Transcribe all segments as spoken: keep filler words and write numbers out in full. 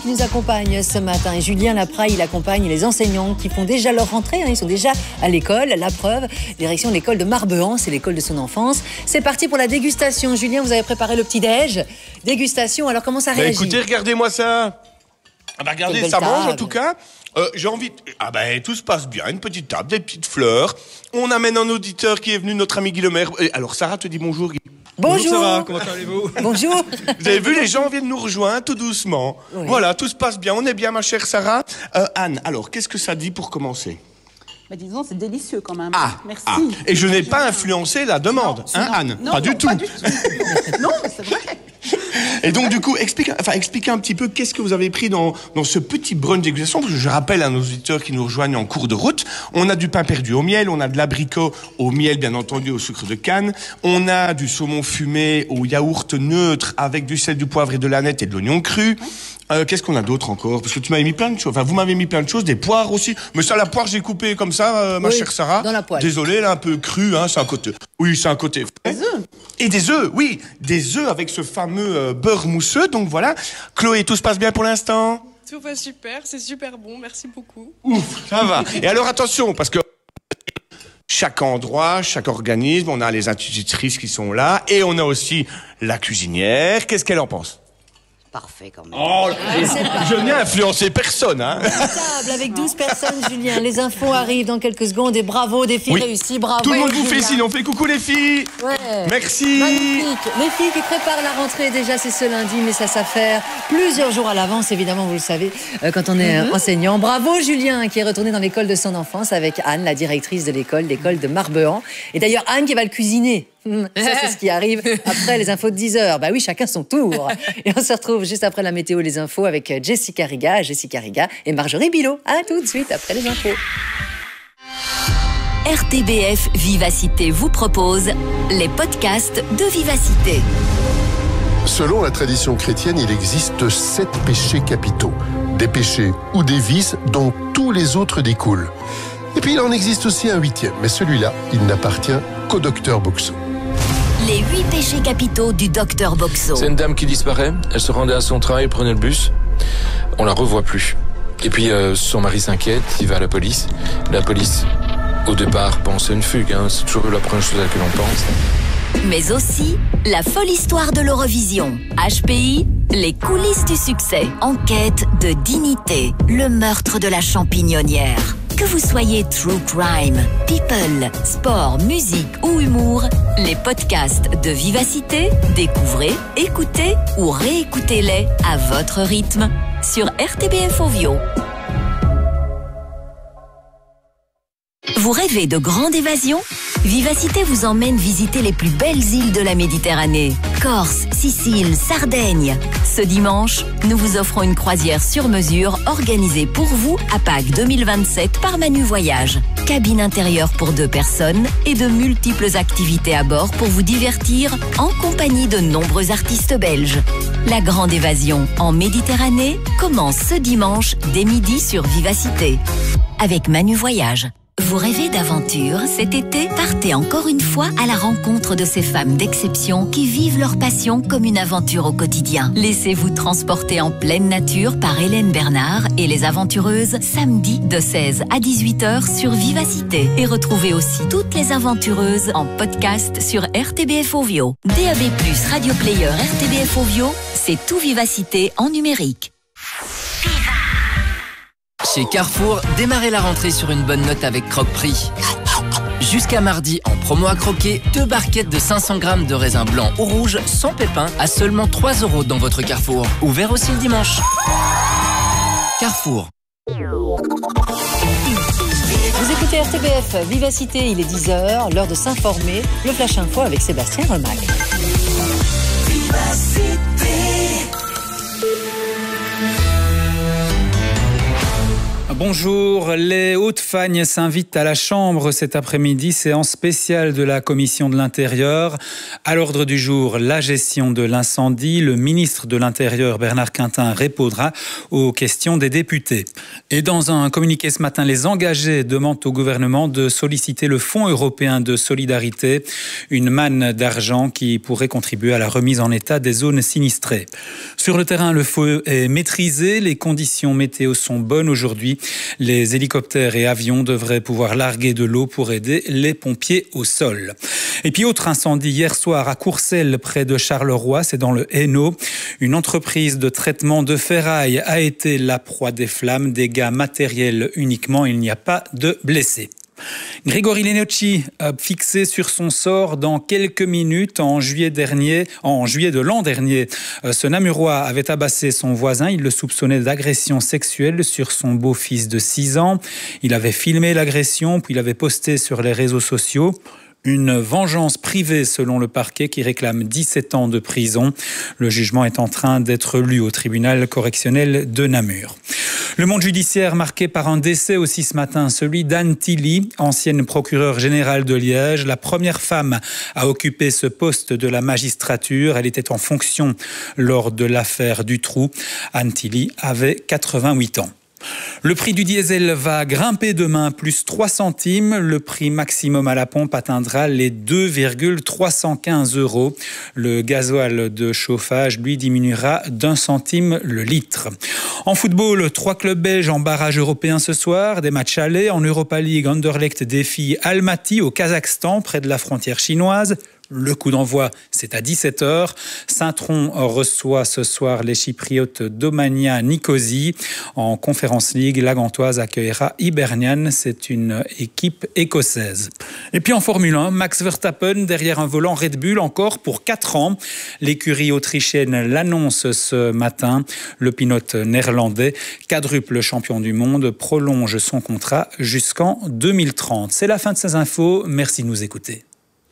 qui nous accompagne ce matin. Et Julien Lapraille, il accompagne les enseignants qui font déjà leur rentrée. Hein, ils sont déjà à l'école. La preuve, direction de l'école de Marbehan, c'est l'école de son enfance. C'est parti pour la dégustation. Julien, vous avez préparé le petit-déj. Dégustation, alors comment ça réagit? Bah écoutez, regardez-moi ça. Ah bah regardez, ça mange en tout cas. Euh, j'ai envie... De... Ah ben, tout se passe bien. Une petite table, des petites fleurs. On amène un auditeur qui est venu, notre ami Guy Lemaire. Alors, Sarah te dit bonjour, Guy. Bonjour. Bonjour Sarah, comment allez-vous? Bonjour. Vous avez vu, les gens viennent nous rejoindre tout doucement. Oui. Voilà, tout se passe bien. On est bien, ma chère Sarah. Euh, Anne, alors, qu'est-ce que ça dit pour commencer? Bah disons, c'est délicieux quand même. Ah, merci. Ah. Et je n'ai pas influencé la demande, non, hein, non, Anne? Non, pas, non, du tout. pas du tout. Non, mais c'est vrai. Et donc, du coup, expliquez, enfin, expliquez un petit peu qu'est-ce que vous avez pris dans, dans ce petit brunch dégustation, parce que je rappelle à nos auditeurs qui nous rejoignent en cours de route, on a du pain perdu au miel, on a de l'abricot au miel, bien entendu, au sucre de canne, on a du saumon fumé au yaourt neutre avec du sel, du poivre et de l'aneth et de l'oignon cru. Ouais. Euh, qu'est-ce qu'on a d'autre encore? Parce que tu m'avais mis plein de choses. Enfin, vous m'avez mis plein de choses, des poires aussi. Mais ça, la poire, j'ai coupé comme ça, euh, ma oui, chère Sarah. Dans la poêle. Désolé, là, un peu cru, hein, c'est un côté. Oui, c'est un côté. Des œufs. Et des œufs, oui, des œufs avec ce fameux euh, beurre mousseux. Donc voilà. Chloé, tout se passe bien pour l'instant? Tout va super, c'est super bon, merci beaucoup. Ouf, ça va. Et alors attention, parce que chaque endroit, chaque organisme, on a les institutrices qui sont là, et on a aussi la cuisinière. Qu'est-ce qu'elle en pense? Parfait quand même. Oh, ah, je n'ai influencé personne, hein. Table avec douze personnes, Julien. Les infos arrivent dans quelques secondes et bravo, défi oui. réussi, bravo. Tout le monde vous Julien. fait signe, on fait coucou les filles. Ouais. Merci. Magnifique. Les filles qui préparent la rentrée, déjà c'est ce lundi, mais ça s'affaire plusieurs jours à l'avance, évidemment, vous le savez, euh, quand on est euh, mm-hmm. enseignant. Bravo Julien, qui est retourné dans l'école de son enfance avec Anne, la directrice de l'école, l'école de Marbehan. Et d'ailleurs, Anne qui va le cuisiner. Ça, c'est ce qui arrive après les infos de dix heures. Bah oui, chacun son tour. Et on se retrouve juste après la météo et les infos avec Jessica Riga, Jessica Riga et Marjorie Bilot. À tout de suite après les infos. R T B F Vivacité vous propose les podcasts de Vivacité. Selon la tradition chrétienne, il existe sept péchés capitaux. Des péchés ou des vices dont tous les autres découlent. Et puis il en existe aussi un huitième, mais celui-là, il n'appartient qu'au docteur Boxo. Les huit péchés capitaux du docteur Boxo. C'est une dame qui disparaît, elle se rendait à son travail, prenait le bus, on la revoit plus. Et puis euh, son mari s'inquiète, il va à la police. La police, au départ, pense à une fugue, hein, c'est toujours la première chose à laquelle on pense. Mais aussi la folle histoire de l'Eurovision. H P I, les coulisses du succès. Enquête de dignité, le meurtre de la champignonnière. Que vous soyez true crime, people, sport, musique ou humour, les podcasts de Vivacité, découvrez, écoutez ou réécoutez-les à votre rythme sur R T B F Ovio. Vous rêvez de grande évasion? Vivacité vous emmène visiter les plus belles îles de la Méditerranée. Corse, Sicile, Sardaigne. Ce dimanche, nous vous offrons une croisière sur mesure organisée pour vous à Pâques deux mille vingt-sept par Manu Voyage. Cabine intérieure pour deux personnes et de multiples activités à bord pour vous divertir en compagnie de nombreux artistes belges. La grande évasion en Méditerranée commence ce dimanche dès midi sur Vivacité. Avec Manu Voyage. Vous rêvez d'aventure cet été? Partez encore une fois à la rencontre de ces femmes d'exception qui vivent leur passion comme une aventure au quotidien. Laissez-vous transporter en pleine nature par Hélène Bernard et les aventureuses samedi de seize à dix-huit heures sur Vivacité. Et retrouvez aussi toutes les aventureuses en podcast sur R T B F Ovio. D A B plus, Radio Player R T B F Ovio, c'est tout Vivacité en numérique. Chez Carrefour, démarrez la rentrée sur une bonne note avec Croque-Prix. Jusqu'à mardi, en promo à croquer, deux barquettes de cinq cents grammes de raisin blanc ou rouge sans pépins à seulement trois euros dans votre Carrefour. Ouvert aussi le dimanche. Carrefour. Vous écoutez R T B F Vivacité, il est dix heures, l'heure de s'informer. Le Flash Info avec Sébastien Remac. Vivacité. Bonjour, les Hauts-de-Fagne s'invitent à la Chambre cet après-midi, séance spéciale de la Commission de l'Intérieur. À l'ordre du jour, la gestion de l'incendie. Le ministre de l'Intérieur, Bernard Quintin, répondra aux questions des députés. Et dans un communiqué ce matin, les engagés demandent au gouvernement de solliciter le Fonds européen de solidarité, une manne d'argent qui pourrait contribuer à la remise en état des zones sinistrées. Sur le terrain, le feu est maîtrisé, les conditions météo sont bonnes aujourd'hui. Les hélicoptères et avions devraient pouvoir larguer de l'eau pour aider les pompiers au sol. Et puis autre incendie hier soir à Courcelles, près de Charleroi, c'est dans le Hainaut. Une entreprise de traitement de ferraille a été la proie des flammes, dégâts matériels uniquement, il n'y a pas de blessés. Grégory Lenocci, fixé sur son sort dans quelques minutes. En juillet dernier, en juillet de l'an dernier, ce Namurois avait tabassé son voisin. Il le soupçonnait d'agression sexuelle sur son beau-fils de six ans. Il avait filmé l'agression, puis il avait posté sur les réseaux sociaux. Une vengeance privée selon le parquet qui réclame dix-sept ans de prison. Le jugement est en train d'être lu au tribunal correctionnel de Namur. Le monde judiciaire marqué par un décès aussi ce matin, celui d'Anne Tilly, ancienne procureure générale de Liège, la première femme à occuper ce poste de la magistrature. Elle était en fonction lors de l'affaire Dutroux. Anne Tilly avait quatre-vingt-huit ans. Le prix du diesel va grimper demain, plus trois centimes. Le prix maximum à la pompe atteindra les deux virgule trois cent quinze euros. Le gasoil de chauffage, lui, diminuera d'un centime le litre. En football, trois clubs belges en barrage européen ce soir. Des matchs allés. En Europa League, Anderlecht défie Almaty au Kazakhstan, près de la frontière chinoise. Le coup d'envoi, c'est à dix-sept heures. Saint-Tron reçoit ce soir les Chypriotes d'Omania Nicosie. En Conference League, la Gantoise accueillera Hibernian. C'est une équipe écossaise. Et puis en Formule un, Max Verstappen derrière un volant Red Bull encore pour quatre ans. L'écurie autrichienne l'annonce ce matin. Le pilote néerlandais, quadruple champion du monde, prolonge son contrat jusqu'en deux mille trente. C'est la fin de ces infos. Merci de nous écouter.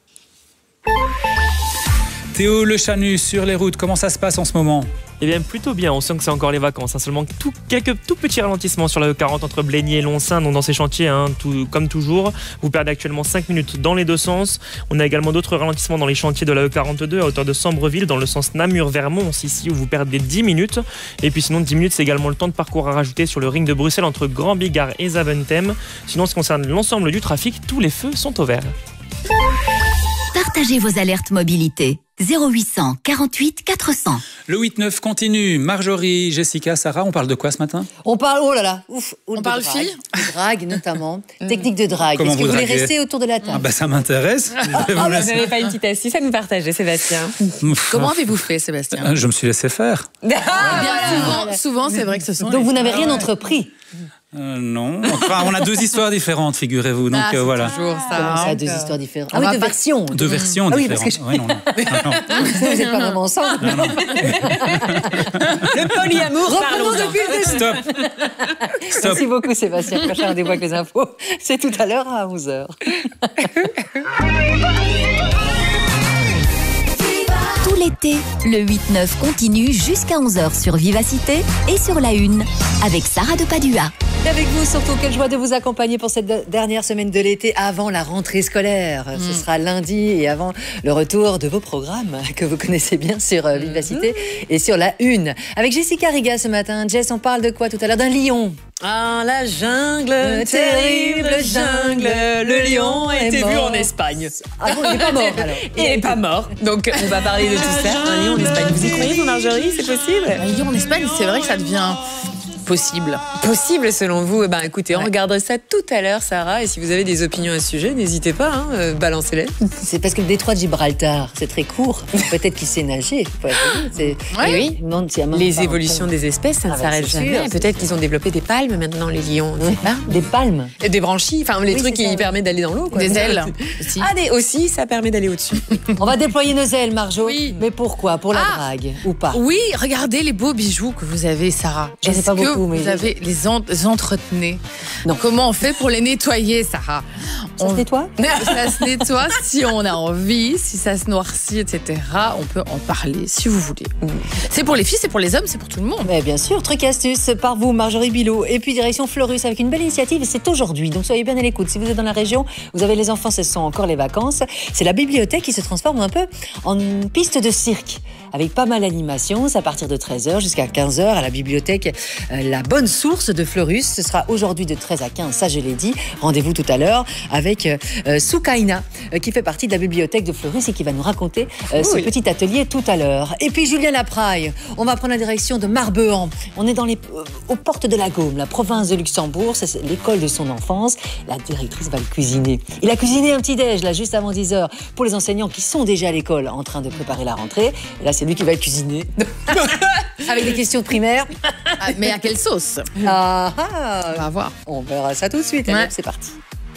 Théo Le Chanu sur les routes, comment ça se passe en ce moment ? Eh bien plutôt bien, on sent que c'est encore les vacances, hein. Seulement tout, quelques tout petits ralentissements sur la E quarante entre Blény et Loncin, donc dans ces chantiers, hein, tout, comme toujours. Vous perdez actuellement cinq minutes dans les deux sens. On a également d'autres ralentissements dans les chantiers de la E quarante-deux à hauteur de Sambreville, dans le sens Namur-Vermont, ici où vous perdez dix minutes. Et puis sinon dix minutes, c'est également le temps de parcours à rajouter sur le ring de Bruxelles entre Grand Bigard et Zaventem. Sinon, en ce qui concerne l'ensemble du trafic, tous les feux sont au vert. Partagez vos alertes mobilité. zéro huit cent quarante-huit quatre cents. Le huit neuf continue. Marjorie, Jessica, Sarah, on parle de quoi ce matin ? On parle, oh là là, ouf, on parle drague, filles de drague notamment, technique de drague. Comment Est-ce que vous vous voulez draguez ? rester autour de la table ? Ah bah ça m'intéresse. Ah, vous n'avez pas une petite astuce à nous partager, Sébastien ? Comment avez-vous fait, Sébastien ? Je me suis laissé faire. Ah, bien, souvent, souvent, c'est vrai que ce sont. Donc vous n'avez rien entrepris ? Euh, non. Enfin, on a deux histoires différentes, figurez-vous. Donc ah, euh, voilà. Toujours ça. Comment ça, donc, deux euh... histoires différentes. Ah oui, oui, deux pas... versions. Deux versions ah, oui, différentes. Parce que je... oui, non, non. non, non. Vous n'êtes pas vraiment ensemble. Non, non. Le polyamour, parlons depuis le Stop. Stop. Merci beaucoup, Sébastien. Prochain rendez-vous avec les infos, c'est tout à l'heure à onze heures. Tout l'été, le huit neuf continue jusqu'à onze heures sur Vivacité et sur La Une, avec Sarah de Padua. Et avec vous, surtout, quelle joie de vous accompagner pour cette dernière semaine de l'été avant la rentrée scolaire. Mm. Ce sera lundi et avant le retour de vos programmes que vous connaissez bien sur euh, Vivacité mm. et sur La Une. Avec Jessica Riga ce matin. Jess, on parle de quoi tout à l'heure ? D'un lion. Ah, la jungle, le terrible jungle, le lion a été vu en Espagne. Ah bon, il n'est pas mort alors. Il n'est pas mort, donc on va parler de tout ça. Un lion en Espagne, vous y croyez, vous, Marjorie, c'est possible ? Un lion en Espagne, c'est vrai que ça devient... possible. Possible selon vous ? Eh ben, écoutez, on ouais. regardera ça tout à l'heure, Sarah. Et si vous avez des opinions à ce sujet, n'hésitez pas, hein, euh, balancez-les. C'est parce que le détroit de Gibraltar, c'est très court. Peut-être qu'il sait nager. C'est... Ouais. Oui. Non, les évolutions des espèces, ça ne ah s'arrête bah, jamais. Sûr, Peut-être qu'ils ont développé des palmes maintenant, les lions. On ne sait pas. Des palmes. Et des branchies, enfin les oui, trucs qui ça. permettent d'aller dans l'eau. Quoi. Des ailes aussi. Ah, des, aussi, ça permet d'aller au-dessus. On va déployer nos ailes, Marjo. Oui. Mais pourquoi ? Pour la ah. drague ou pas ? Oui, regardez les beaux bijoux que vous avez, Sarah. Je sais pas beaucoup. vous, mais vous avez les, en- les entretenez. Non. Comment on fait pour les nettoyer, Sarah? Ça on... se nettoie? Ça se nettoie si on a envie, si ça se noircit, et cetera. On peut en parler si vous voulez. Mmh. C'est pour les filles, c'est pour les hommes, c'est pour tout le monde. Mais bien sûr, truc et astuce par vous, Marjorie Bilot. Et puis direction Fleurus avec une belle initiative, c'est aujourd'hui. Donc soyez bien à l'écoute. Si vous êtes dans la région, vous avez les enfants, ce sont encore les vacances. C'est la bibliothèque qui se transforme un peu en une piste de cirque. Avec pas mal d'animations, c'est à partir de treize heures jusqu'à quinze heures à la bibliothèque euh, La Bonne Source de Fleurus. Ce sera aujourd'hui de treize à quinze, ça je l'ai dit. Rendez-vous tout à l'heure avec euh, Soukaina, euh, qui fait partie de la bibliothèque de Fleurus et qui va nous raconter euh, ce oui. petit atelier tout à l'heure. Et puis Julien Lapraille, on va prendre la direction de Marbehan. On est dans les, euh, aux portes de la Gaume, la province de Luxembourg. C'est l'école de son enfance. La directrice va le cuisiner. Il a cuisiné un petit déj là juste avant dix heures pour les enseignants qui sont déjà à l'école en train de préparer la rentrée. Et là, c'est lui qui va cuisiner. Avec des questions de primaire. Ah, mais à quelle sauce? Ah, ah, On va voir. On verra ça tout de suite. Ouais. Allez, c'est parti.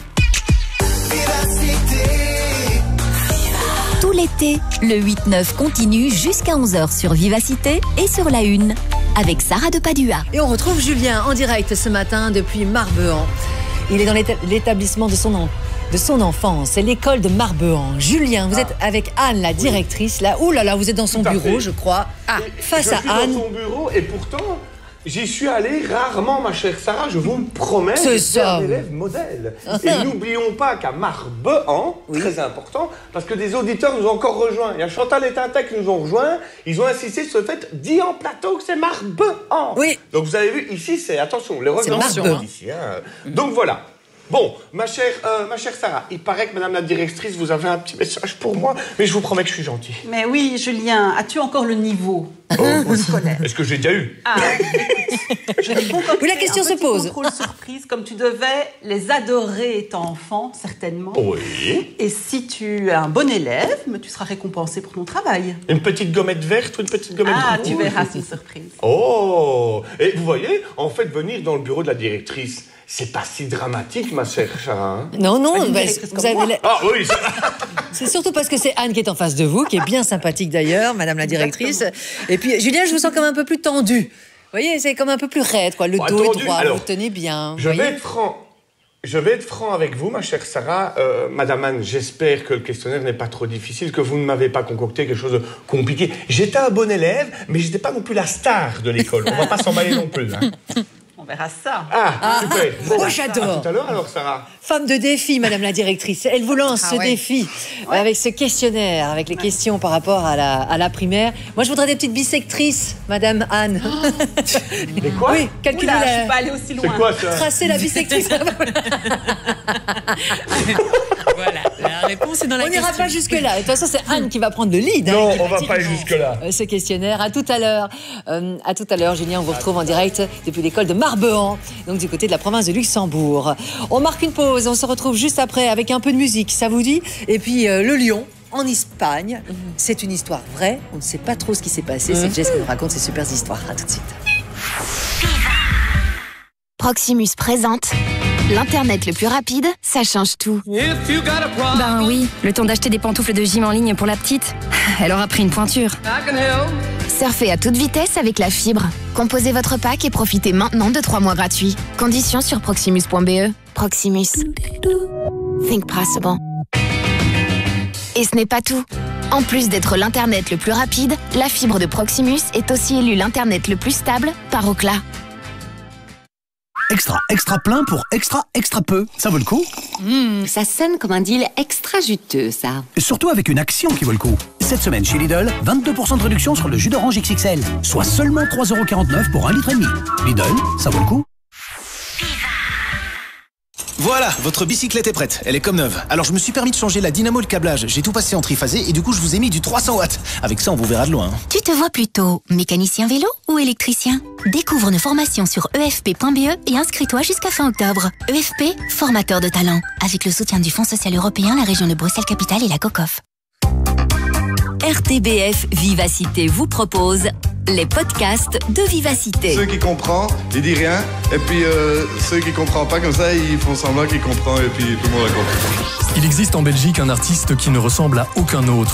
Tout l'été, le huit neuf continue jusqu'à onze heures sur Vivacité et sur La Une, avec Sarah de Padua. Et on retrouve Julien en direct ce matin depuis Marbehan. Il est dans l'éta- l'établissement de son, en- de son enfance, c'est l'école de Marbehan. Julien, vous Ah. êtes avec Anne, la directrice. Là, ouh là là, vous êtes dans son Tout à bureau, fait. je crois. Ah, Et face je à suis Anne. dans son bureau et pourtant, j'y suis allé rarement, ma chère Sarah, je vous le promets. C'est je suis ça. un élève modèle. Et n'oublions pas qu'à Marbehan, Oui. très important, parce que des auditeurs nous ont encore rejoints. Il y a Chantal et Tintin qui nous ont rejoints. Ils ont insisté sur le fait, dit en plateau que c'est Marbehan. Oui. Donc vous avez vu, ici, c'est, attention, les C'est revenants Marbehan. sont ici. Hein. Donc voilà. Bon, ma chère, euh, ma chère Sarah, il paraît que madame la directrice, vous avez un petit message pour moi, mais je vous promets que je suis gentil. Mais oui, Julien, as-tu encore le niveau Oh, scolaire? est-ce que j'ai déjà eu? Ah, écoute, je vais concocter Oui, la question un se petit pose. contrôle surprise, comme tu devais les adorer étant enfant, certainement. Oui. Et si tu es un bon élève, mais tu seras récompensé pour ton travail. Une petite gommette verte ou une petite gommette Ah, rouge? tu verras, c'est une surprise. Oh! Et vous voyez, en fait, venir dans le bureau de la directrice, c'est pas si dramatique, ma chère Sarah. Hein? Non, non, Pas une bah, directrice vous comme avez moi. la- Ah oui, ça... c'est surtout parce que c'est Anne qui est en face de vous, qui est bien sympathique d'ailleurs, madame la directrice. Et puis, Julien, je vous sens comme un peu plus tendu. Vous voyez, c'est comme un peu plus raide, quoi. Le Oh, dos est tendu. droit, Alors, vous tenez bien. Je vous vais voyez. être franc. Je vais être franc avec vous, ma chère Sarah. Euh, Madame Anne, j'espère que le questionnaire n'est pas trop difficile, que vous ne m'avez pas concocté quelque chose de compliqué. J'étais un bon élève, mais j'étais pas non plus la star de l'école. On va pas s'emballer non plus. Hein. On verra ça. Ah, super. Oh, À j'adore. tout à l'heure alors, Sarah. Femme de défi, madame la directrice. Elle vous lance Ah ce ouais. défi euh, avec ce questionnaire, avec les questions par rapport à la, à la primaire. Moi, je voudrais des petites bisectrices, madame Anne. Mais quoi? Oui, calculez Oula, je la... suis pas allée aussi loin. C'est quoi ça? Tracer la bisectrice. Voilà, la réponse est dans la On n'ira question. pas jusque-là. De toute façon, c'est Anne qui va prendre le lead. hein, Non, qui on va tirer pas aller jusque-là. euh, ce questionnaire. À tout à l'heure. Euh, à tout à l'heure, Julien. On vous retrouve en direct depuis l'école de Marbehan, donc du côté de la province de Luxembourg. On marque une pause. On se retrouve juste après avec un peu de musique. Ça vous dit? Et puis euh, le lion. En Espagne, c'est une histoire vraie. On ne sait pas trop ce qui s'est passé. C'est Jess qui nous raconte ces super histoires. À tout de suite. Proximus présente l'Internet le plus rapide, ça change tout. Ben oui, le temps d'acheter des pantoufles de gym en ligne pour la petite, elle aura pris une pointure. Surfez à toute vitesse avec la fibre. Composez votre pack et profitez maintenant de trois mois gratuits. Conditions sur proximus point b e. Proximus. Think possible. Et ce n'est pas tout. En plus d'être l'Internet le plus rapide, la fibre de Proximus est aussi élue l'Internet le plus stable par Ookla. Extra, extra plein pour extra, extra peu. Ça vaut le coup? Mmh, ça sonne comme un deal extra juteux, ça. Et surtout avec une action qui vaut le coup. Cette semaine chez Lidl, vingt-deux pour cent de réduction sur le jus d'orange X X L. Soit seulement trois euros quarante-neuf pour un litre et demi. Lidl, ça vaut le coup? Voilà, votre bicyclette est prête, elle est comme neuve. Alors je me suis permis de changer la dynamo et le câblage, j'ai tout passé en triphasé et du coup je vous ai mis du trois cents watts. Avec ça on vous verra de loin. Tu te vois plutôt mécanicien vélo ou électricien? Découvre nos formations sur e f p point b e et inscris-toi jusqu'à fin octobre. E F P, formateur de talent. Avec le soutien du Fonds social européen, la région de Bruxelles-Capitale et la COCOF. R T B F Vivacité vous propose les podcasts de Vivacité. Ceux qui comprennent, ils disent rien. Et puis euh, ceux qui ne comprennent pas comme ça, ils font semblant qu'ils comprennent et puis tout le monde a compris. Il existe en Belgique un artiste qui ne ressemble à aucun autre.